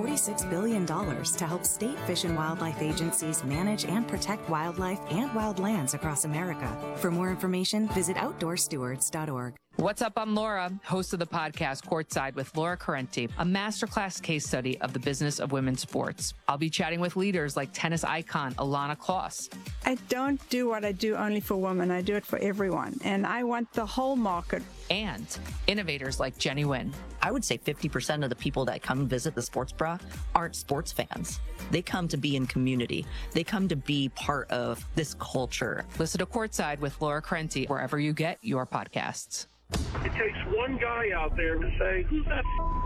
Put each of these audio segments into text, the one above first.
$46 billion to help state fish and wildlife agencies manage and protect wildlife and wildlands across America. For more information, visit outdoorstewards.org. What's up? I'm Laura, host of the podcast Courtside with Laura Correnti, a masterclass case study of the business of women's sports. I'll be chatting with leaders like tennis icon Ilana Kloss. I don't do what I do only for women. I do it for everyone. And I want the whole market. And innovators like Jenny Wynn. I would say 50% of the people that come visit the Sports Bra aren't sports fans. They come to be in community. They come to be part of this culture. Listen to Courtside with Laura Correnti wherever you get your podcasts. It takes one guy out there to say, who's that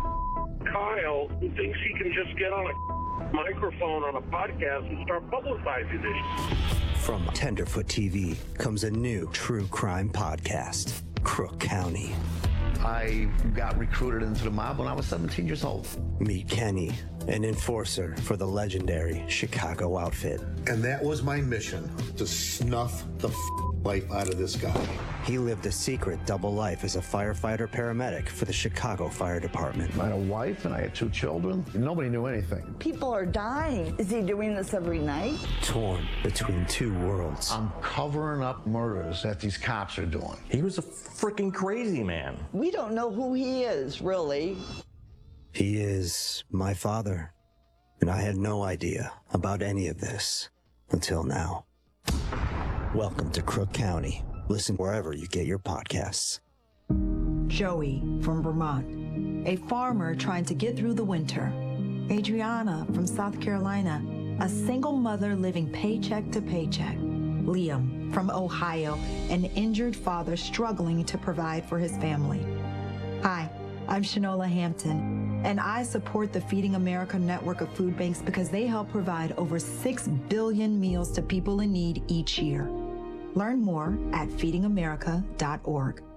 Kyle who thinks he can just get on a microphone on a podcast and start publicizing this? From Tenderfoot TV comes a new true crime podcast, Crook County. I got recruited into the mob when I was 17 years old. Meet Kenny, an enforcer for the legendary Chicago outfit. And that was my mission, to snuff the life out of this guy. He lived a secret double life as a firefighter paramedic for the Chicago Fire Department. I had a wife and I had 2 children. Nobody knew anything. People are dying. Is he doing this every night? Torn between 2 worlds. I'm covering up murders that these cops are doing. He was a freaking crazy man. We don't know who he is, really. He is my father, and I had no idea about any of this until now. Welcome to Crook County. Listen wherever you get your podcasts. Joey from Vermont, a farmer trying to get through the winter. Adriana from South Carolina, a single mother living paycheck to paycheck. Liam from Ohio, an injured father struggling to provide for his family. Hi, I'm Shanola Hampton, and I support the Feeding America network of food banks because they help provide over 6 billion meals to people in need each year. Learn more at feedingamerica.org.